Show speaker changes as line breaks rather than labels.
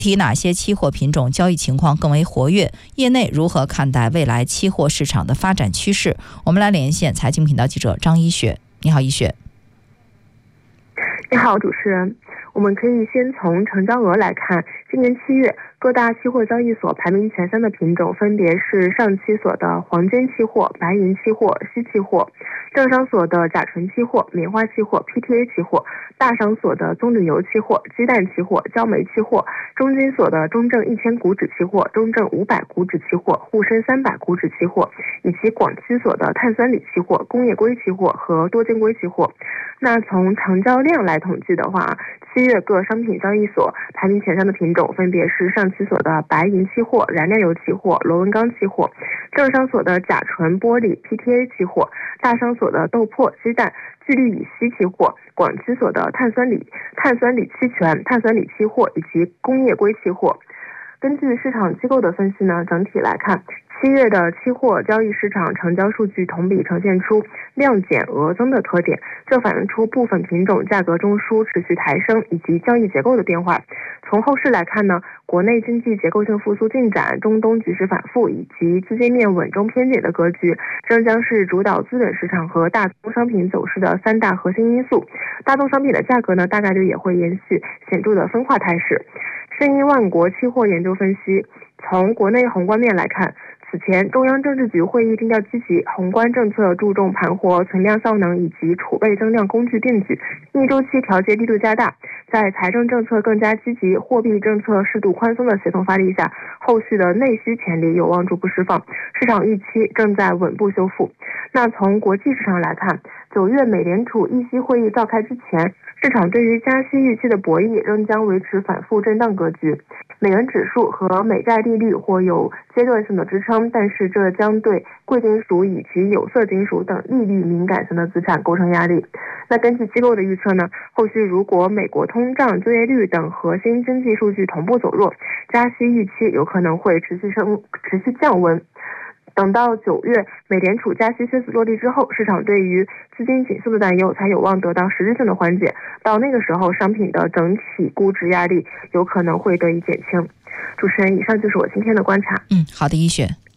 提哪些期货品种交易情况更为活跃？业内如何看待未来期货市场的发展趋势？我们来连线财经频道记者张一雪。你好，一雪。
你好，主持人。我们可以先从成交额来看，今年7月各大期货交易所排名前3的品种分别是上期所的黄金期货、白银期货、锡期货，证商所的甲醇期货、棉花期货、PTA 期货，大商所的棕榈油期货、鸡蛋期货、焦煤期货，中金所的中证1000股指期货、中证500股指期货、沪深300股指期货，以及广期所的碳酸锂期货、工业硅期货和多晶硅期货。那从成交量来统计的话，7月各商品交易所排名前3的品种分别是上期所的白银期货、燃料油期货、螺纹钢期货，证商所的甲醇、玻璃、PTA 期货，大商所的豆粕、鸡蛋、聚氯乙烯期货，广期所的碳酸锂期权、碳酸锂期货以及工业硅期货。根据市场机构的分析呢，整体来看，7月的期货交易市场成交数据同比呈现出量减额增的特点，这反映出部分品种价格中枢持续抬升以及交易结构的变化。从后市来看呢，国内经济结构性复苏进展、中东局势反复以及资金面稳中偏紧的格局，仍将是主导资本市场和大宗商品走势的3大核心因素。大宗商品的价格呢，大概率也会延续显著的分化态势。盛一万国期货研究分析，从国内宏观面来看，此前中央政治局会议定调积极，宏观政策注重盘活存量效能以及储备增量工具并举，逆周期调节力度加大，在财政政策更加积极、货币政策适度宽松的协同发力下，后续的内需潜力有望逐步释放，市场预期正在稳步修复。那从国际市场来看，9月美联储议息会议召开之前，市场对于加息预期的博弈仍将维持反复震荡格局，美元指数和美债利率或有阶段性的支撑，但是这将对贵金属以及有色金属等利率敏感型的资产构成压力。那根据机构的预测呢，后续如果美国通胀、就业率等核心经济数据同步走弱，加息预期有可能会持续降温。等到9月美联储加息靴子落地之后，市场对于资金紧缩的担忧才有望得到实质性的缓解，到那个时候商品的整体估值压力有可能会得以减轻。主持人，以上就是我今天的观察。
好的，一雪。